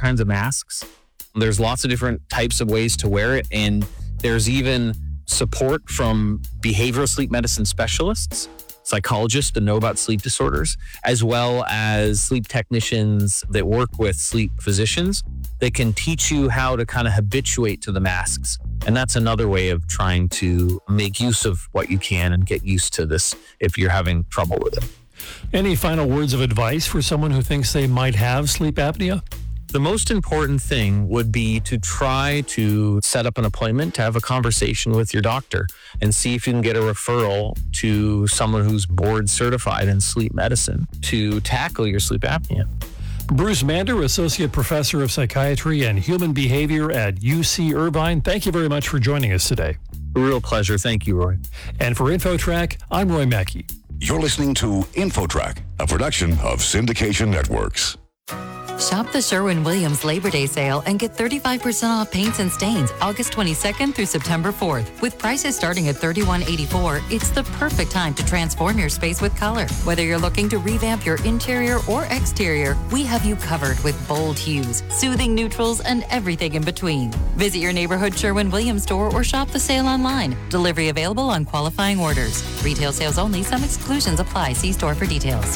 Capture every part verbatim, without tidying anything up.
kinds of masks. There's lots of different types of ways to wear it, and there's even support from behavioral sleep medicine specialists, psychologists that know about sleep disorders, as well as sleep technicians that work with sleep physicians. They can teach you how to kind of habituate to the masks. And that's another way of trying to make use of what you can and get used to this if you're having trouble with it. Any final words of advice for someone who thinks they might have sleep apnea? The most important thing would be to try to set up an appointment to have a conversation with your doctor and see if you can get a referral to someone who's board certified in sleep medicine to tackle your sleep apnea. Bruce Mander, Associate Professor of Psychiatry and Human Behavior at U C Irvine, thank you very much for joining us today. A real pleasure. Thank you, Roy. And for InfoTrack, I'm Roy Mackey. You're listening to InfoTrack, a production of Syndication Networks. Shop the Sherwin-Williams Labor Day sale and get thirty-five percent off paints and stains August twenty-second through September fourth. With prices starting at thirty-one eighty-four, it's the perfect time to transform your space with color. Whether you're looking to revamp your interior or exterior, we have you covered with bold hues, soothing neutrals, and everything in between. Visit your neighborhood Sherwin-Williams store or shop the sale online. Delivery available on qualifying orders. Retail sales only. Some exclusions apply. See store for details.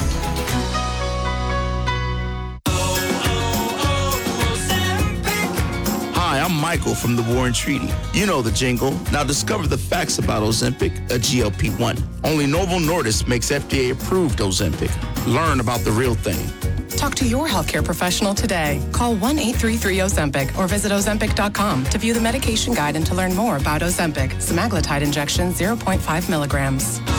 Hi, I'm Michael from the Warren Treaty. You know the jingle. Now discover the facts about Ozempic, a G L P one. Only Novo Nordisk makes F D A-approved Ozempic. Learn about the real thing. Talk to your healthcare professional today. Call one eight three three Ozempic or visit Ozempic dot com to view the medication guide and to learn more about Ozempic, semaglutide injection zero point five milligrams.